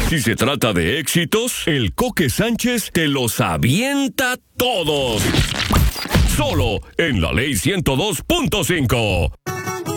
Si se trata de éxitos, el Coque Sánchez te los avienta todos. Solo en la Ley 102.5.